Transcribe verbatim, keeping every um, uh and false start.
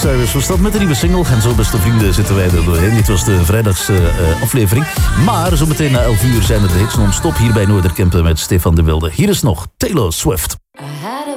Cyrus was dat met een nieuwe single. En zo, beste vrienden, zitten wij er doorheen. Dit was de vrijdags uh, aflevering. Maar zometeen na elf uur zijn er de hits non-stop hier bij Noorderkempen met Stefan de Wilde. Hier is nog Taylor Swift.